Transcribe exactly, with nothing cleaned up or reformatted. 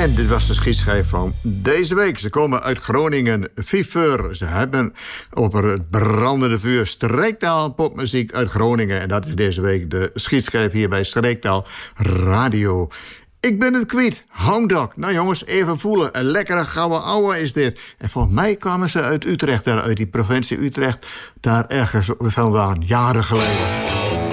En dit was de schietschijf van deze week. Ze komen uit Groningen, Viveur. Ze hebben over het brandende vuur Streektaal popmuziek uit Groningen. En dat is deze week de schietschijf hier bij Streektaal Radio. Ik ben het kwijt. Hound Dog. Nou jongens, even voelen. Een lekkere gouden ouwe is dit. En volgens mij kwamen ze uit Utrecht, daar uit die provincie Utrecht. Daar ergens vandaan, jaren geleden.